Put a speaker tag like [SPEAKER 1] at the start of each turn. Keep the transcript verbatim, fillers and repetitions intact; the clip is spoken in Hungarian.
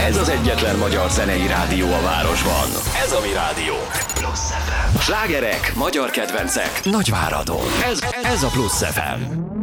[SPEAKER 1] Ez az egyetlen magyar zenei rádió a városban. Ez a Mi Rádió. Plusz ef em. Slágerek, magyar kedvencek, Nagyváradon. Ez, ez a Plusz ef em.